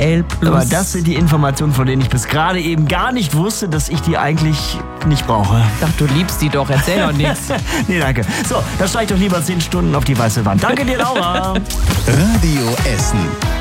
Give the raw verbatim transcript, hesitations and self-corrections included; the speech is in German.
L plus. Aber das sind die Informationen, von denen ich bis gerade eben gar nicht wusste, dass ich die eigentlich nicht brauche. Ach, du liebst die doch, erzähl doch nichts. Nee, danke. So, dann steig doch lieber zehn Stunden auf die weiße Wand. Danke dir, Laura. Radio Essen.